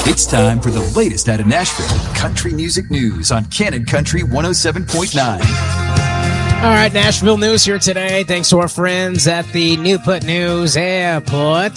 It's time for the latest out of Nashville country music news on Cannon Country 107.9. All right, Nashville news here today. Thanks to our friends at the Newport News Airport.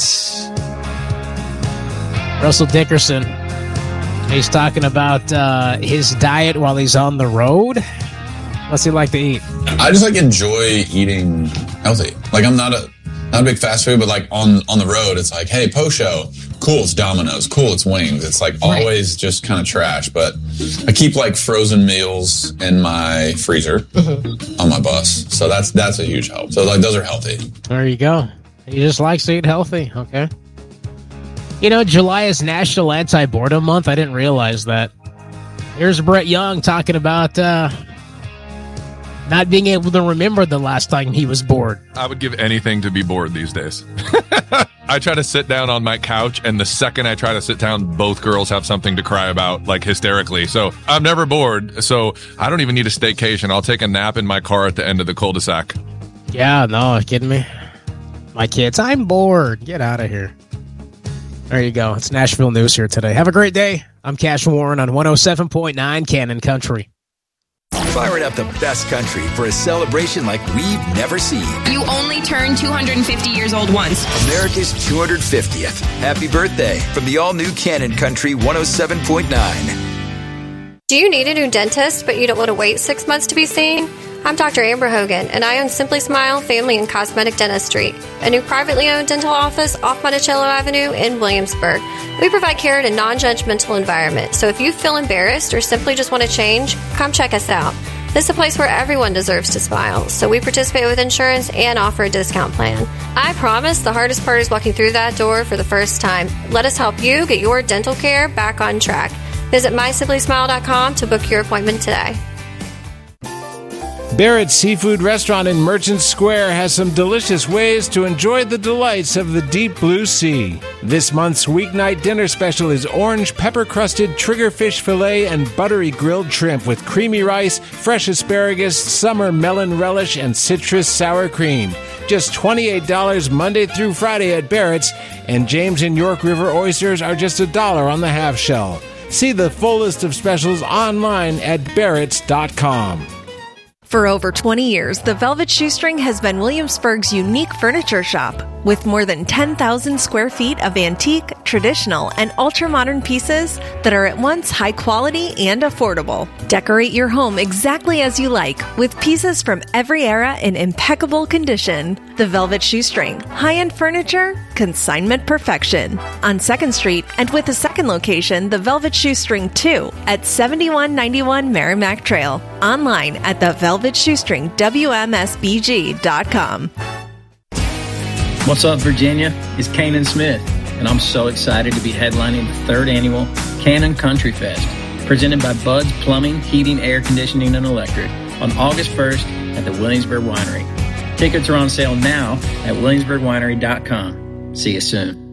Russell Dickerson, he's talking about his diet while he's on the road. What's he like to eat? I just enjoy eating healthy. I'm not a big fast food, but on the road, it's hey, post show. Cool, it's Domino's. Cool, it's wings. It's always just kind of trash. But I keep frozen meals in my freezer on my bus. So that's a huge help. So those are healthy. There you go. He just likes to eat healthy. Okay. July is National Anti-Boredom Month. I didn't realize that. Here's Brett Young talking about not being able to remember the last time he was bored. I would give anything to be bored these days. I try to sit down on my couch, and the second I try to sit down, both girls have something to cry about, hysterically. So I'm never bored, so I don't even need a staycation. I'll take a nap in my car at the end of the cul-de-sac. Yeah, no, kidding me? My kids, I'm bored. Get out of here. There you go. It's Nashville News here today. Have a great day. I'm Cash Warren on 107.9 Cannon Country. Firing up the best country for a celebration like we've never seen. You only turn 250 years old once. America's 250th. Happy birthday from the all-new Cannon Country 107.9. Do you need a new dentist, but you don't want to wait 6 months to be seen? I'm Dr. Amber Hogan, and I own Simply Smile Family and Cosmetic Dentistry, a new privately owned dental office off Monticello Avenue in Williamsburg. We provide care in a non-judgmental environment, so if you feel embarrassed or simply just want to change, come check us out. This is a place where everyone deserves to smile, so we participate with insurance and offer a discount plan. I promise the hardest part is walking through that door for the first time. Let us help you get your dental care back on track. Visit mysimplysmile.com to book your appointment today. Barrett's Seafood Restaurant in Merchant Square has some delicious ways to enjoy the delights of the deep blue sea. This month's weeknight dinner special is orange pepper-crusted triggerfish fillet and buttery grilled shrimp with creamy rice, fresh asparagus, summer melon relish, and citrus sour cream. Just $28 Monday through Friday at Barrett's, and James and York River oysters are just $1 on the half shell. See the full list of specials online at barretts.com. For over 20 years, the Velvet Shoestring has been Williamsburg's unique furniture shop. With more than 10,000 square feet of antique, traditional, and ultra-modern pieces that are at once high quality and affordable. Decorate your home exactly as you like, with pieces from every era in impeccable condition. The Velvet Shoestring. High-end furniture, consignment perfection. On 2nd Street, and with a second location, the Velvet Shoestring 2, at 7191 Merrimack Trail. Online at thevelvetshoestringwmsbg.com. What's up, Virginia? It's Kanan Smith, and I'm so excited to be headlining the 3rd annual Cannon Country Fest, presented by Bud's Plumbing, Heating, Air Conditioning, and Electric on August 1st at the Williamsburg Winery. Tickets are on sale now at williamsburgwinery.com. See you soon.